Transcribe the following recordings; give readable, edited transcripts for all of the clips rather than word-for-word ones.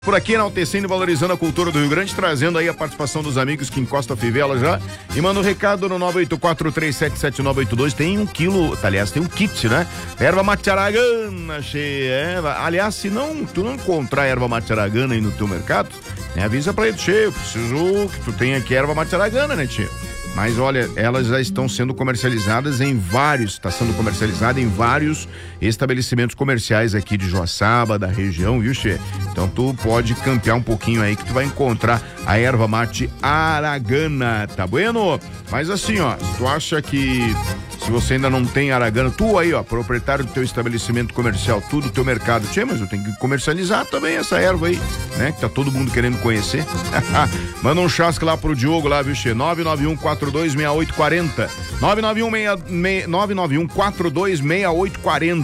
Por aqui, enaltecendo e valorizando a cultura do Rio Grande, trazendo aí a participação dos amigos que encostam a fivela já. E manda um recado no 984-377-982. Tem 1 quilo, aliás, tem um kit, né? Erva mate aragana, cheia. Aliás, se tu não encontrar erva mate aragana aí no teu mercado, avisa pra ele, cheio, eu preciso que tu tenha aqui erva mate aragana, né, tio? Mas olha, elas já estão sendo comercializadas está sendo comercializada em vários estabelecimentos comerciais aqui de Joaçaba, da região, viu, Che? Então tu pode campear um pouquinho aí que tu vai encontrar a erva mate aragana, tá bueno? Mas assim, ó, se tu acha que se você ainda não tem aragana, tu aí, ó, proprietário do teu estabelecimento comercial, tudo do teu mercado, tchê, mas eu tenho que comercializar também essa erva aí, né? Que tá todo mundo querendo conhecer. Manda um chasque lá pro Diogo lá, viu, Che? 991-426840. 991-426840.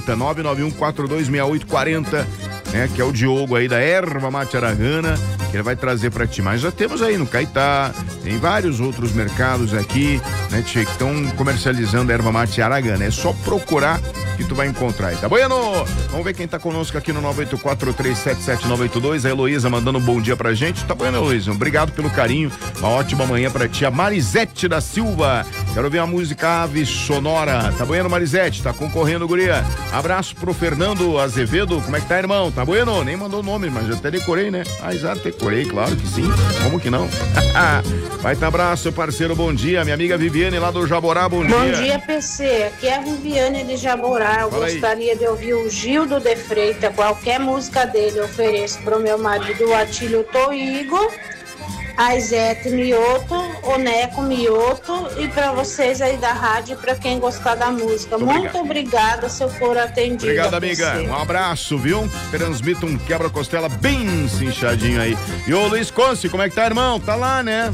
991-426840. Que é o Diogo aí da erva mate aragana, que ele vai trazer pra ti. Mas já temos aí no Caetá, tem vários outros mercados aqui, né, tchê, que estão comercializando a erva mate aragana. É só procurar que tu vai encontrar aí, tá bueno? Vamos ver quem tá conosco aqui no 984-377-982. A Heloísa mandando um bom dia pra gente. Tá bueno, Heloísa? Obrigado pelo carinho. Uma ótima manhã pra ti. A Marisete da Silva. Quero ouvir a música Ave Sonora. Tá bueno, Marisete? Tá concorrendo, guria. Abraço pro Fernando Azevedo. Como é que tá, irmão? Tá bueno? Nem mandou o nome, mas já até decorei, né? Já decorei, claro que sim. Como que não? Vai ter abraço, parceiro. Bom dia. Minha amiga Viviane lá do Jaborá. Bom dia. Bom dia, PC. Aqui é a Viviane de Jaborá. Eu gostaria de ouvir o Gildo de Freitas, qualquer música dele eu ofereço pro meu marido, o Atílio Toigo, a Isete Mioto, o Neco Mioto e pra vocês aí da rádio, pra quem gostar da música. Muito obrigada se eu for atendido. Obrigado, amiga. Um abraço, viu? Transmita um quebra-costela bem cinchadinho aí. E o Luiz Conce, como é que tá, irmão? Tá lá, né?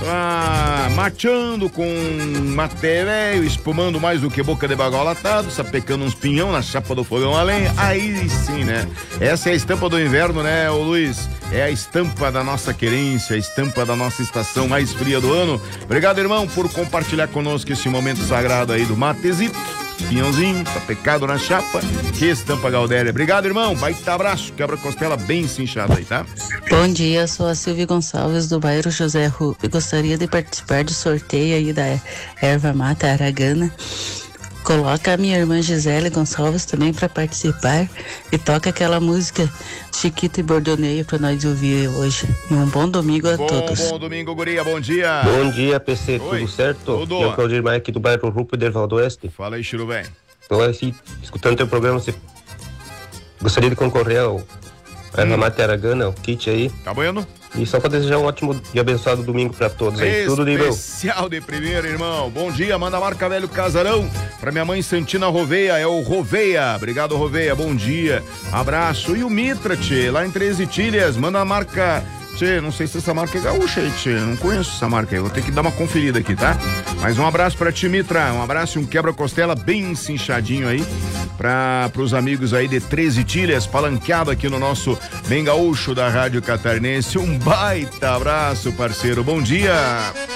Mateando com maté velho, espumando mais do que boca de bagal latado, sapecando uns pinhão na chapa do fogão a lenha. Aí sim, né? Essa é a estampa do inverno, né, ô Luiz? É a estampa da nossa querência, a estampa da nossa estação mais fria do ano. Obrigado, irmão, por compartilhar conosco esse momento sagrado aí do matezito. Pinhãozinho, sapecado na chapa, que estampa Galdéria. Obrigado, irmão. Baita abraço, quebra-costela bem cinchado aí, tá? Bom dia, sou a Silvia Gonçalves do bairro José Rupi. Gostaria de participar do sorteio aí da erva mate aragana. Coloca a minha irmã Gisele Gonçalves também para participar e toca aquela música Chiquito e Bordoneio para nós ouvir hoje. E um bom domingo a todos. Bom domingo, guria, bom dia. Bom dia, PC, Oi. tudo certo? Tudo. Eu sou o Claudir Maia aqui do bairro Rupo de Erval do Oeste. Fala aí, Chiru, velho. Então, assim, escutando teu programa, você gostaria de concorrer ao erva mate aragana, o kit aí. Tá bueno? E só para desejar um ótimo e abençoado domingo para todos aí. Tudo de bom. Especial de primeira, irmão. Bom dia, manda a marca Velho Casarão pra minha mãe Santina Roveia, é o Roveia. Obrigado, Roveia, bom dia. Abraço. E o Mitra, tchê, lá em 13 Tilhas, manda a marca... Tchê, não sei se essa marca é gaúcha aí, tchê, não conheço essa marca aí, vou ter que dar uma conferida aqui, tá? Mas um abraço pra ti, Mitra, um abraço e um quebra-costela bem cinchadinho aí pros amigos aí de 13 Tilhas, palanqueado aqui no nosso bem gaúcho da Rádio Catarinense. Um baita abraço, parceiro, bom dia!